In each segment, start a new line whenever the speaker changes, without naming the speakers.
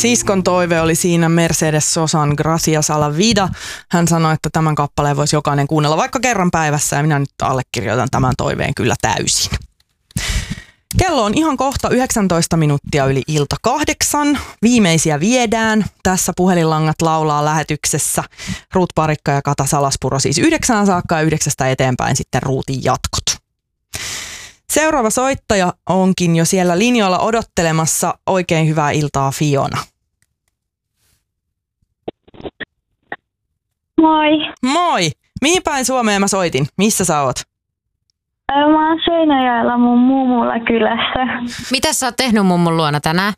Siskon toive oli siinä Mercedes Sosan Gracias a la vida. Hän sanoi, että tämän kappaleen voisi jokainen kuunnella vaikka kerran päivässä ja minä nyt allekirjoitan tämän toiveen kyllä täysin. Kello on ihan kohta 19 minuuttia yli ilta 8. Viimeisiä viedään. Tässä puhelinlangat laulaa lähetyksessä. Ruut Parikka ja Kata Salaspuro siis 9 saakka ja 9 eteenpäin sitten Ruutin jatkot. Seuraava soittaja onkin jo siellä linjoilla odottelemassa. Oikein hyvää iltaa, Fiona.
Moi.
Moi! Mihin päin Suomeen mä soitin? Missä sä oot?
Mä oon Seinäjoella mun mummulla kylässä.
Mitä sä oot tehnyt mummun luona tänään?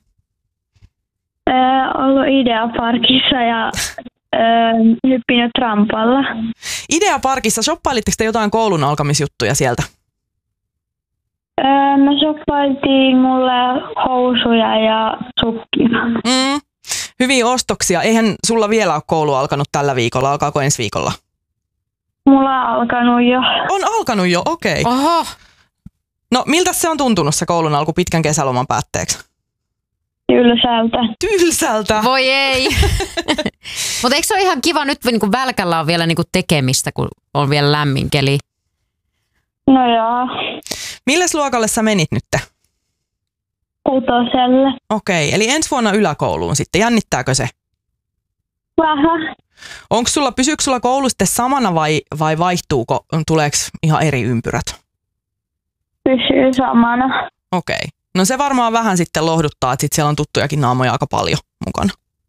Ollut Ideaparkissa ja hyppinyt trampalla.
Ideaparkissa, shoppailitteko te jotain koulun alkamisjuttuja sieltä?
Me shoppailtiin mulle housuja ja sukkia.
Hyviä ostoksia. Eihän sulla vielä ole koulu alkanut tällä viikolla, alkaako ensi viikolla?
Mulla on alkanut jo.
On alkanut jo, okei. Okay.
Oho.
No miltä se on tuntunut se koulun alku pitkän kesäloman päätteeksi?
Tylsältä.
Tylsältä?
Voi ei. Mutta eikö se ole ihan kiva nyt, niin kun välkällä on vielä niin kun tekemistä, kun on vielä lämmin keli?
No joo.
Milles luokalle sä menit nyt?
6.
Okei, eli ensi vuonna yläkouluun sitten. Jännittääkö se?
Vähän.
Pysyykö sulla koulu sitten samana vai vaihtuuko, tuleeko ihan eri ympyrät?
Pysyy samana.
Okei. No se varmaan vähän sitten lohduttaa, että sit siellä on tuttujakin naamoja aika paljon mukana.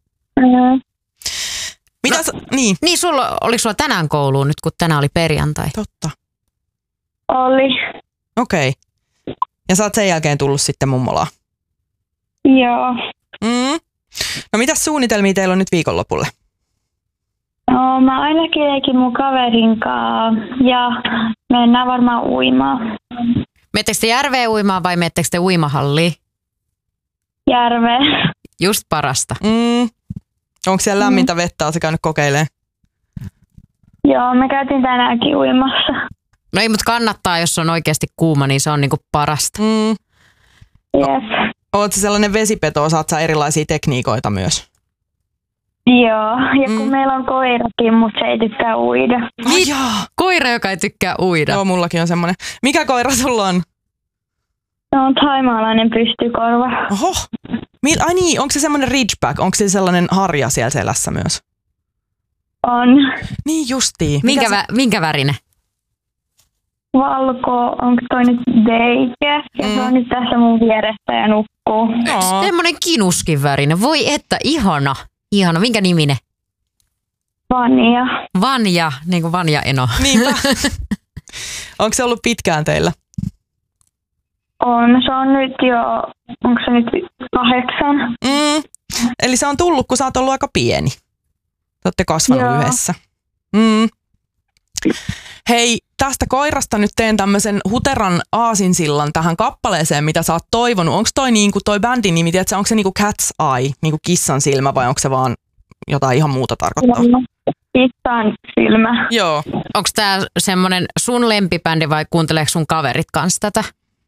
Niin.
Niin, oliko sulla tänään kouluun nyt, kun tänään oli perjantai?
Totta.
Oli.
Okei. Ja sä oot sen jälkeen tullut sitten mummolaan?
Joo.
No mitäs suunnitelmia teillä on nyt viikonlopulle?
No mä ainakin leikin mun kaverin kanssa ja mennään varmaan uimaan.
Menettekö te järveen uimaan vai menettekö te uimahalliin?
Järveen.
Just parasta.
Onko siellä lämmintä vettä? Oletko käynyt kokeilemaan?
Joo, me käytiin tänäänkin uimassa.
No ei, mutta kannattaa, jos on oikeasti kuuma, niin se on niinku parasta.
Yes.
Oletko sellainen vesipeto, osaat sä erilaisia tekniikoita myös?
Joo, ja kun meillä on koirakin, mutta se ei tykkää uida.
Koira, joka ei tykkää uida.
Joo, mullakin on semmoinen. Mikä koira sulla on?
Se on thaimaalainen pystykorva.
Oho. Ai niin, onko se semmoinen ridgeback? Onko se sellainen harja siellä selässä myös?
On.
Niin justiin.
Minkä värinen?
Valko, onko toi nyt Deike? Ja se on nyt tässä mun vieressä ja nukkuu.
Semmoinen kinuskin värinen. Voi että, ihana. Ihana. Minkä niminen?
Vanja.
Vanja, niin kuin Vanja Eno.
Niinpä. Onko se ollut pitkään teillä?
On. Se on nyt jo, onko se nyt 8?
Eli se on tullut, kun sä oot ollut aika pieni. Te ootte kasvanut yhdessä. Hei, tästä koirasta nyt teen tämmöisen huteran aasinsillan tähän kappaleeseen, mitä sä oot toivonut. Onko toi niinku toi bändin nimi, tiedätkö, onko se niinku Cat's Eye, niinku kissan silmä vai onko se vaan jotain ihan muuta tarkoittaa?
Kissan silmä.
Joo.
Onko tää semmonen sun lempibändi vai kuunteleeko sun kaverit kanssa tätä?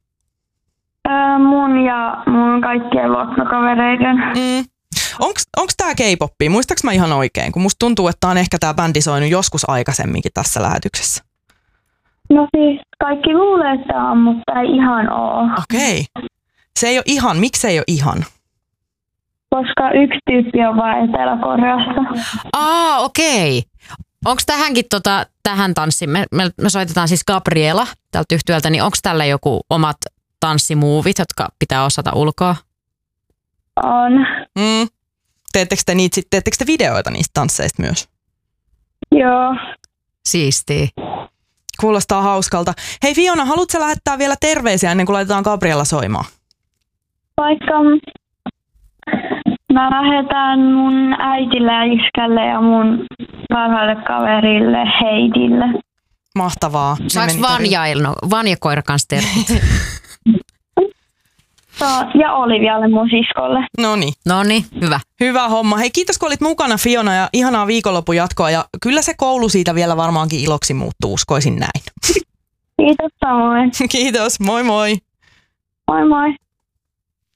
Mun ja mun kaikkien luokkakavereiden.
Onko tää K-popia? Muistaaks mä ihan oikein? Kun musta tuntuu, että on ehkä tää bändi soinut joskus aikaisemminkin tässä lähetyksessä.
No siis kaikki luulee, että on, mutta ei ihan oo.
Okei. Se ei ole ihan. Miksi ei ole ihan?
Koska yksi tyyppi on vain Etelä-Koreassa.
Okei. Onko tähänkin tähän tanssiin? Me soitetaan siis Gabriela tältä yhtyöltä, niin onko tällä joku omat tanssimuuvit, jotka pitää osata ulkoa?
On.
Teettekö te videoita niistä tansseista myös?
Joo.
Siistiä.
Kuulostaa hauskalta. Hei Fiona, haluatko lähettää vielä terveisiä ennen kuin laitetaan Gabriella soimaan?
Vaikka mä lähetän mun äitille ja iskälle ja mun parhaalle kaverille Heidille.
Mahtavaa.
Saaks Vanja-koira kanssa terveet?
Ja Olivialle mun siskolle.
Noniin,
hyvä.
Hyvä homma. Hei, kiitos kun olit mukana Fiona ja ihanaa viikonlopun jatkoa. Ja kyllä se koulu siitä vielä varmaankin iloksi muuttuu, uskoisin näin.
Kiitos samoin.
Kiitos, moi moi.
Moi moi.